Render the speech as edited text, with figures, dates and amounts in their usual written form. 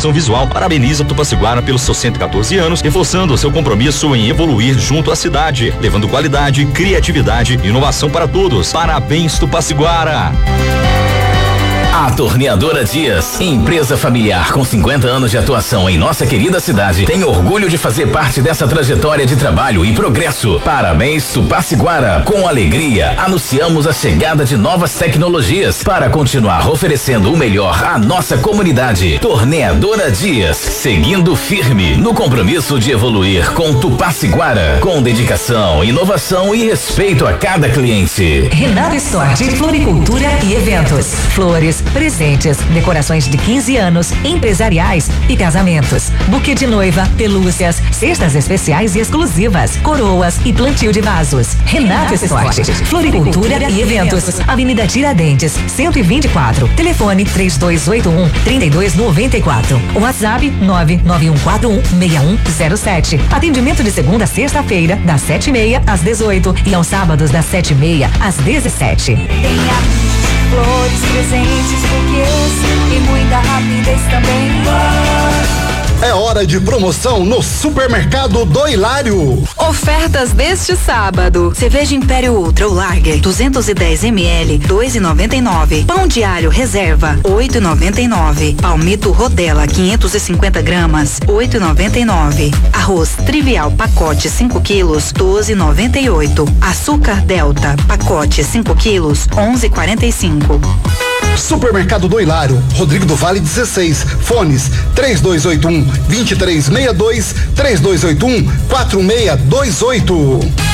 comunicação visual, parabeniza Tupaciguara pelos seus 114 anos, reforçando seu compromisso em evoluir junto à cidade, levando qualidade, criatividade e inovação para todos. Parabéns, Tupaciguara! A Torneadora Dias, empresa familiar com 50 anos de atuação em nossa querida cidade, tem orgulho de fazer parte dessa trajetória de trabalho e progresso. Parabéns, Tupaciguara! Com alegria, anunciamos a chegada de novas tecnologias para continuar oferecendo o melhor à nossa comunidade. Torneadora Dias, seguindo firme no compromisso de evoluir com Tupaciguara, com dedicação, inovação e respeito a cada cliente. Renato Store, floricultura e eventos. Flores, presentes, decorações de 15 anos, empresariais e casamentos. Buquê de noiva, pelúcias, cestas especiais e exclusivas, coroas e plantio de vasos. Renato Esporte, floricultura e eventos. Avenida Tiradentes, 124. Telefone 3281-3294. WhatsApp 99141-6107. Atendimento de segunda a sexta-feira, das 7h30 às 18 e aos sábados das 7h30 às 17. Flores, presentes, buquês e muita rapidez também. É hora de promoção no Supermercado do Hilário. Ofertas deste sábado: cerveja Império Ultra ou Lager 210 ml 2,99. Pão de alho reserva 8,99. Palmito Rodela 550 gramas 8,99. Arroz Trivial pacote 5 quilos 12,98. Açúcar Delta pacote 5 quilos 11,45. Supermercado do Hilário, Rodrigo do Vale 16, fones 3281-2362, 3281-4628.